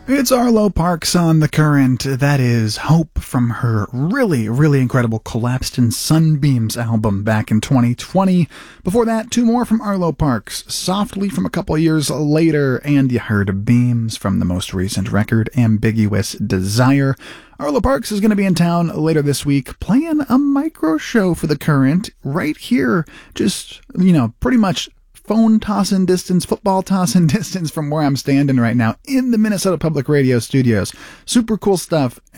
It's Arlo Parks on The Current. That is Hope from her really, really incredible Collapsed in Sunbeams album back in 2020. Before that, two more from Arlo Parks, Softly from a couple years later, and you heard Beams from the most recent record, Ambiguous Desire. Arlo Parks is going to be in town later this week playing a micro show for The Current right here, just, pretty much phone tossing distance, football tossing distance from where I'm standing right now in the Minnesota Public Radio studios. Super cool stuff.